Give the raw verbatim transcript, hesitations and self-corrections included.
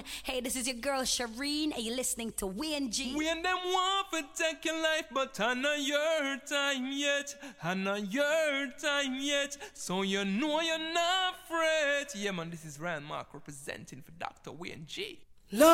Hey, this is your girl Shireen, and you're listening to Wayne G. When them want to take your life, but I know your time yet. I know your time yet. So you know you're not afraid. Yeah, man, this is Ryan Mark representing for Doctor Wayne G.